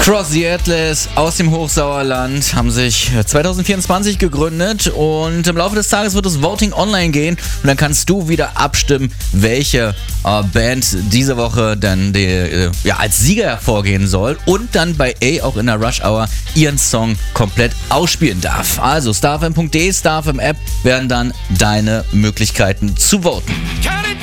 Cross the Atlas aus dem Hochsauerland haben sich 2024 gegründet und im Laufe des Tages wird das Voting online gehen und dann kannst du wieder abstimmen, welche Band diese Woche dann als Sieger hervorgehen soll und dann bei A auch in der Rush Hour ihren Song komplett ausspielen darf. Also starfm.de, starfm App werden dann deine Möglichkeiten zu voten.